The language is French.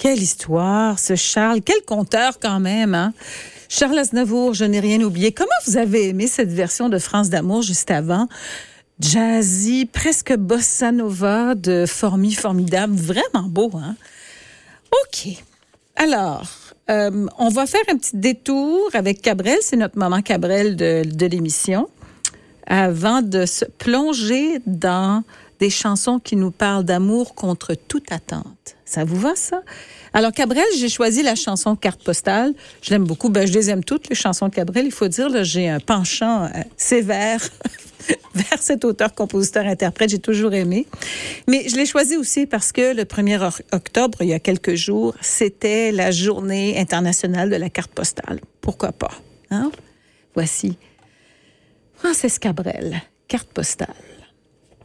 Quelle histoire, ce Charles. Quel conteur quand même, hein? Charles Aznavour, Je n'ai rien oublié. Comment vous avez aimé cette version de France d'amour juste avant? Jazzy, presque bossa nova de Formidable. Vraiment beau, hein? OK. Alors, on va faire un petit détour avec Cabrel. C'est notre moment Cabrel de l'émission. Avant de se plonger dans des chansons qui nous parlent d'amour contre toute attente. Ça vous va, ça? Alors, Cabrel, j'ai choisi la chanson Carte postale. Je l'aime beaucoup. Je les aime toutes, les chansons de Cabrel. Il faut dire, là, j'ai un penchant sévère vers cet auteur, compositeur, interprète. J'ai toujours aimé. Mais je l'ai choisi aussi parce que le 1er octobre, il y a quelques jours, c'était la journée internationale de la carte postale. Pourquoi pas? Hein? Voici Frances Cabrel, Carte postale.